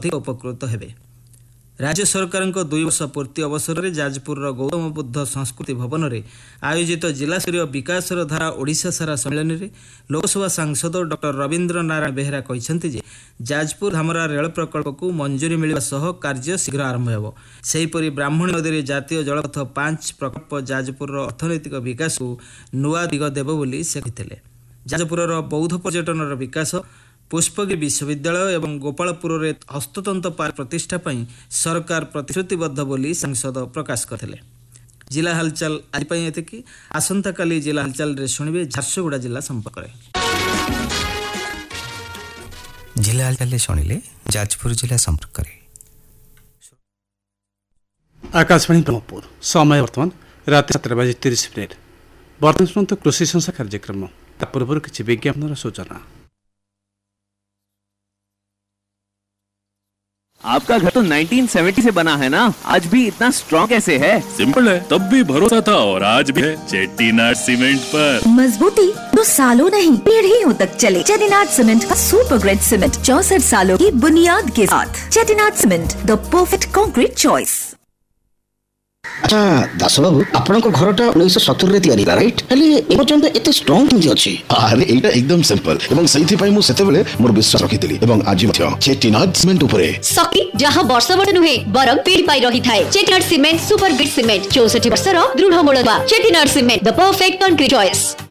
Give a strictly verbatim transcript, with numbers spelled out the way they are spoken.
अधिक उपकृत हेबे। राज्य सरकार दुई वर्ष पूर्ति अवसर में जाजपुर गौतम बुद्ध संस्कृति भवन में आयोजित जिला स्तरीय विकासर धारा ओडिशा सारा सम्मेलन में लोकसभा सांसद डॉक्टर रवींद्र नारायण बेहेरा कहते जे जाजपुर धामरा रेल प्रकल्प को मंजूरी मिलवा सह कार्य शीघ्र आरंभ हो। सेहीपरि ब्राह्मणी नदी जातीय जलपथ पांच प्रकल्प जाजपुर अर्थनैतिक विकास को नुआ दिग देव बोली से कहते। जाजपुर बौद्ध पर्यटन विकास, पुष्पगिरी विश्वविद्यालय एवं गोपालपुर में हस्ततंत्र पार्क प्रतिष्ठा पर सरकार प्रतिश्रुतिबद्ध बोली सांसद प्रकाश करते। जिला हालचाल आज एतिकी। आसंता काली जिला हालचाल रे शुणिबे झारसुगुड़ा जिला संपर्क में। जिला हालचाल शुणिले जाजपुर जिला संपर्क में। आकाशवाणी ब्रह्मपुर समय वर्तमान रात सात बजे तीस मिनिट। वर्तमान शुणु कृषि संस्था कार्यक्रम पूर्व किसी विज्ञापन सूचना। आपका घर तो नाइनटीन सेवेंटी से बना है ना, आज भी इतना स्ट्रॉन्ग कैसे है? सिंपल है, तब भी भरोसा था और आज भी है चेट्टीनाड सीमेंट पर। मजबूती तो सालों नहीं पीढ़ियों तक चले। चेट्टीनाड सीमेंट का सुपर ग्रेड सीमेंट चौसठ सालों की बुनियाद के साथ। Chettinad cement, the perfect concrete choice. अच्छा दास बाबू, आपण को घरटा उन्नीस सत्तर रे तैयारी राइट, हेले ए पर्यंत एते स्ट्रांग किंज अछि? अरे एटा एकदम सिंपल एवं सही पई मु सेते बेले मोर विश्वास रखितली एवं आज मथ्य चेट्टीनाड सीमेंट उपरे सकी जहां वर्ष वर्ष नुहे बरम पीढ़ी पाई रही थाए। Chettinad cement super grid cement चौसठ वर्ष रो दृढ़ मूलवा। Chettinad cement, the perfect concrete choice.